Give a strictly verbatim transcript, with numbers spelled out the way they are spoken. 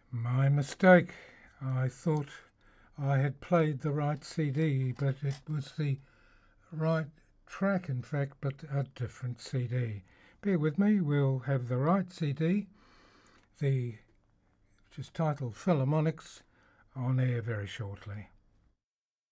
My mistake. I thought I had played the right C D, but it was the right track, in fact, but a different C D. Bear with me, we'll have the right C D, the which is titled Philharmonics, on air very shortly.